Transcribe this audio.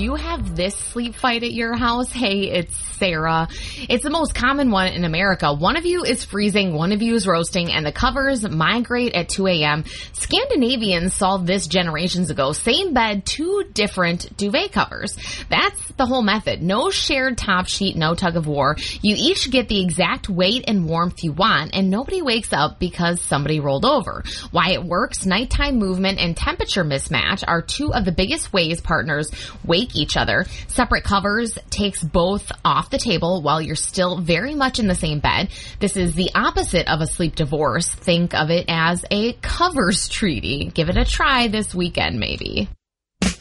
you have this sleep fight at your house? Hey, it's Sarah. It's the most common one in America. One of you is freezing, one of you is roasting, and the covers migrate at 2 a.m. Scandinavians solved this generations ago. Same bed, 2 different duvet covers. That's the whole method. No shared top sheet, no tug of war. You each get the exact weight and warmth you want, and nobody wakes up because somebody rolled over. Why it works: nighttime movement and temperature mismatch are 2 of the biggest ways partners wake each other. Separate covers takes both off the table while you're still very much in the same bed. This is the opposite of a sleep divorce. Think of it as a covers treaty. Give it a try this weekend, maybe.